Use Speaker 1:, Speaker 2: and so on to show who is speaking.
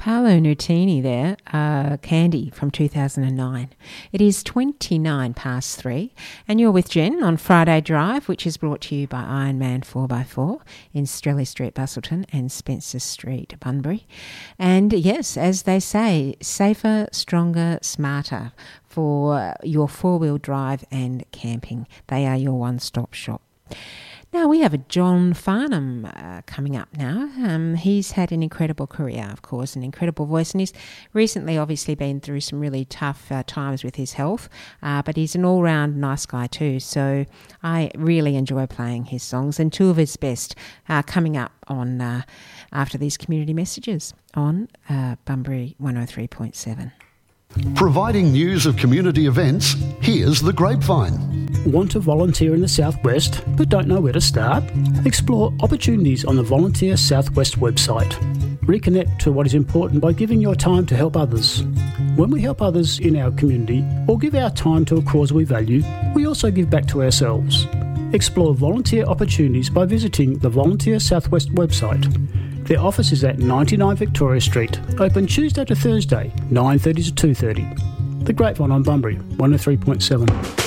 Speaker 1: Paolo Nutini there, Candy from 2009. It is 29 past 3 and you're with Jen on Friday Drive, which is brought to you by Ironman 4x4 in Strelly Street, Busselton and Spencer Street, Bunbury. And yes, as they say, safer, stronger, smarter for your four-wheel drive and camping. They are your one-stop shop. Now, we have a John Farnham coming up now. He's had an incredible career, of course, an incredible voice, and he's recently obviously been through some really tough times with his health, but he's an all-round nice guy too, so I really enjoy playing his songs, and two of his best are coming up on after these community messages on Bunbury 103.7.
Speaker 2: Providing news of community events, here's The Grapevine.
Speaker 3: Want to volunteer in the Southwest but don't know where to start? Explore opportunities on the Volunteer Southwest website. Reconnect to what is important by giving your time to help others. When we help others in our community or give our time to a cause we value, we also give back to ourselves. Explore volunteer opportunities by visiting the Volunteer Southwest website. Their office is at 99 Victoria Street, open Tuesday to Thursday, 9:30 to 2:30. The Grapevine on Bunbury, 103.7.